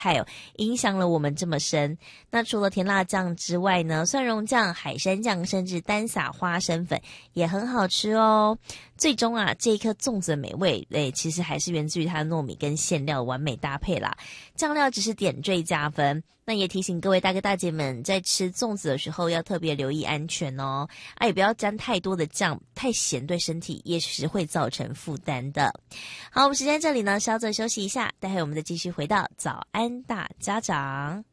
还有影响了我们这么深。那除了甜辣酱之外呢，蒜蓉酱、海参酱，甚至单撒花生粉也很好吃哦。最终啊，这一颗粽子的美味，其实还是源自于它的糯米跟馅料的完美搭配啦。酱料只是点缀加分。那也提醒各位大哥大姐们，在吃粽子的时候要特别留意安全哦。也不要沾太多的酱，太咸对身体也是会造成负担的。好，我们时间这里呢，稍作休息一下，待会我们再继续回到早安大家长。